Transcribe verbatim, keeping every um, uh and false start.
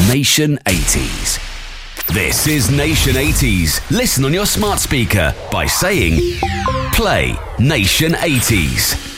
Nation eighties. This is Nation eighties. Listen on your smart speaker by saying, play Nation eighties.